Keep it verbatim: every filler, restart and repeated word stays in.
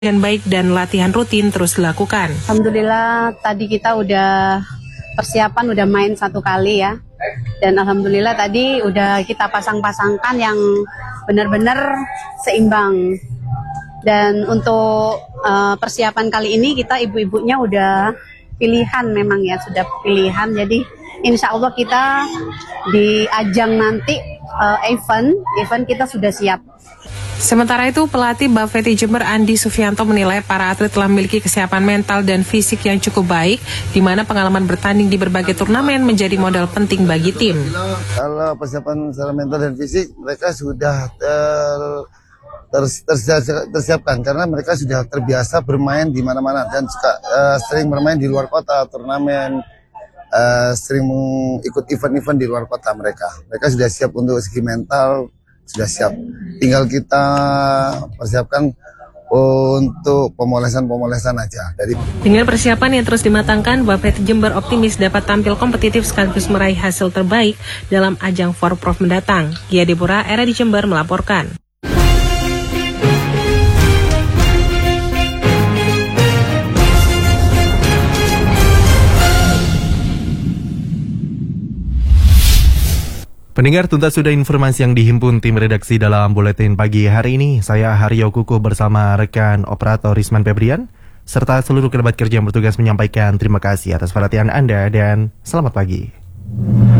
dengan baik dan latihan rutin terus dilakukan. Alhamdulillah tadi kita udah persiapan udah main satu kali ya. Dan alhamdulillah tadi udah kita pasang-pasangkan yang benar-benar seimbang. Dan untuk uh, persiapan kali ini kita ibu-ibunya udah pilihan memang ya, sudah pilihan. Jadi insya Allah kita di ajang nanti uh, event, event kita sudah siap. Sementara itu, pelatih Bapeti Jember Andi Sufianto menilai para atlet telah memiliki kesiapan mental dan fisik yang cukup baik, di mana pengalaman bertanding di berbagai turnamen menjadi modal penting bagi tim. Kalau persiapan secara mental dan fisik, mereka sudah ter, ter, ter, tersiapkan karena mereka sudah terbiasa bermain di mana-mana dan suka uh, sering bermain di luar kota, turnamen, uh, sering ikut event-event di luar kota mereka. Mereka sudah siap untuk segi mental. Sudah siap, tinggal kita persiapkan untuk pemolesan-pemolesan aja. Dari... Dengan persiapan yang terus dimatangkan, Bapeti Jember optimis dapat tampil kompetitif sekaligus meraih hasil terbaik dalam ajang Forprof mendatang. Gia Deborah, R R D Jember melaporkan. Pendengar, tuntas sudah informasi yang dihimpun tim redaksi dalam Buletin Pagi hari ini. Saya Haryo Kukuh bersama rekan operator Risman Febrian, serta seluruh kerabat kerja yang bertugas menyampaikan terima kasih atas perhatian Anda dan selamat pagi.